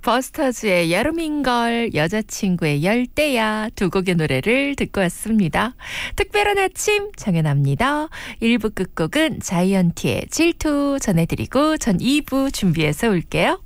버스터즈의 여름인걸, 여자친구의 열대야 두 곡의 노래를 듣고 왔습니다. 특별한 아침 정연합니다. 1부 끝곡은 자이언티의 질투 전해드리고 전 2부 준비해서 올게요.